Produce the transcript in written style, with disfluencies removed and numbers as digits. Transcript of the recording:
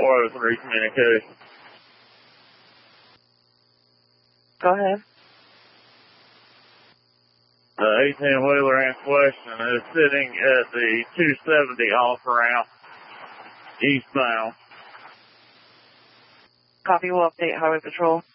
403 communication. Go ahead. The 18-wheeler in question is sitting at the 270 off ramp, eastbound. Copy, will update Highway Patrol.